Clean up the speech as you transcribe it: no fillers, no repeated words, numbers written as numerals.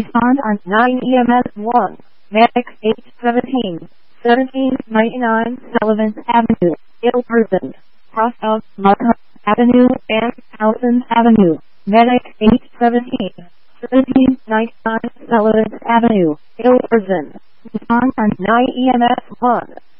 Respond on 9 EMS 1. Medic 817. 1799 Sullivan Avenue, ill person. Cross of Markham Avenue and Townsend Avenue. Medic 817. 1799 Sullivan Avenue, ill person. Respond on 9 EMS 1.